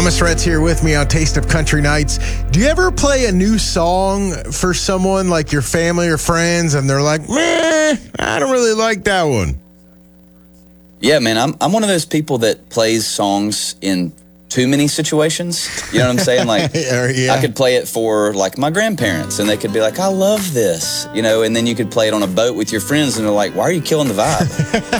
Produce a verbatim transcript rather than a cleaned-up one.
Thomas Rhett's here with me on Taste of Country Nights. Do you ever play a new song for someone like your family or friends and they're like, meh, I don't really like that one? Yeah, man, I'm I'm one of those people that plays songs in too many situations. You know what I'm saying? Like, yeah. I could play it for, like, my grandparents, and they could be like, I love this, you know, and then you could play it on a boat with your friends, and they're like, why are you killing the vibe?